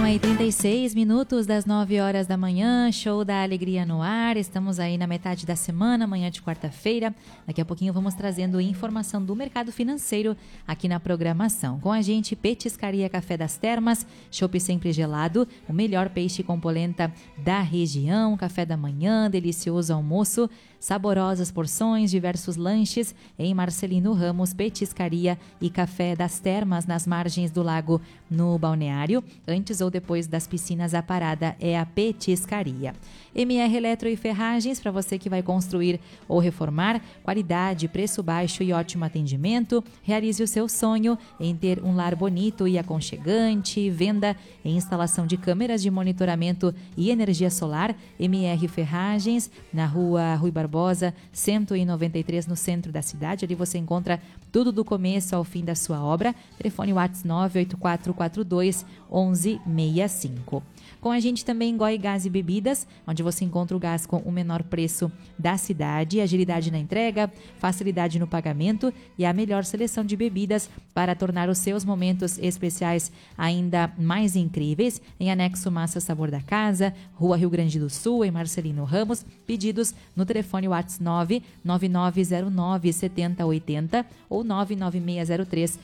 aí 36 minutos das 9 horas da manhã, show da alegria no ar. Estamos aí na metade da semana, manhã de quarta-feira. Daqui a pouquinho vamos trazendo informação do mercado financeiro aqui na programação. Com a gente, Petiscaria Café das Termas, chopp sempre gelado, o melhor peixe com polenta da região, café da manhã, delicioso almoço, saborosas porções, diversos lanches em Marcelino Ramos, Petiscaria e Café das Termas, nas margens do lago, no balneário. Antes ou depois das piscinas, a parada é a Petiscaria. MR Eletro e Ferragens, para você que vai construir ou reformar, qualidade, preço baixo e ótimo atendimento. Realize o seu sonho em ter um lar bonito e aconchegante. Venda e instalação de câmeras de monitoramento e energia solar. MR Ferragens, na rua Rui Barbosa, 193, no centro da cidade. Ali você encontra tudo do começo ao fim da sua obra. Telefone WhatsApp 98442 1165. Com a gente também Goi Gás e Bebidas, onde você encontra o gás com o menor preço da cidade, agilidade na entrega, facilidade no pagamento e a melhor seleção de bebidas para tornar os seus momentos especiais ainda mais incríveis. Em anexo Massa Sabor da Casa, Rua Rio Grande do Sul, em Marcelino Ramos. Pedidos no telefone WhatsApp 99909 7080 ou 99603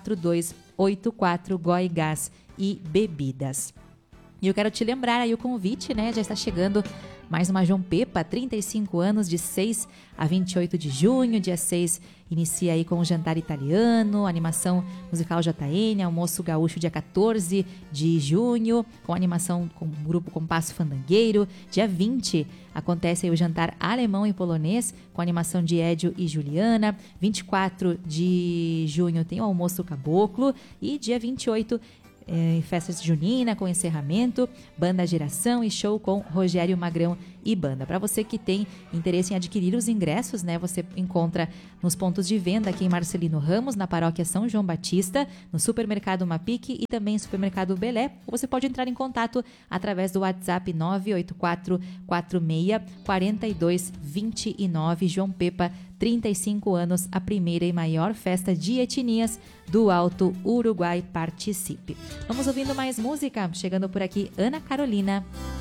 4284. Goi Gás e Bebidas. E eu quero te lembrar aí o convite, né? Já está chegando mais uma João Pepa, 35 anos, de 6 a 28 de junho. Dia 6 inicia aí com o jantar italiano, animação musical JN, almoço gaúcho dia 14 de junho, com animação com o grupo Compasso Fandangueiro. Dia 20 acontece aí o jantar alemão e polonês, com animação de Edio e Juliana. 24 de junho tem o almoço caboclo e dia 28 festas junina com encerramento, banda Geração e show com Rogério Magrão e banda. Para você que tem interesse em adquirir os ingressos, né, você encontra nos pontos de venda aqui em Marcelino Ramos, na paróquia São João Batista, no supermercado Mapic e também supermercado Belé. Você pode entrar em contato através do WhatsApp 984 46 42 29. João Pepa, 35 anos, a primeira e maior festa de etnias do Alto Uruguai. Participe. Vamos ouvindo mais música. Chegando por aqui, Ana Carolina.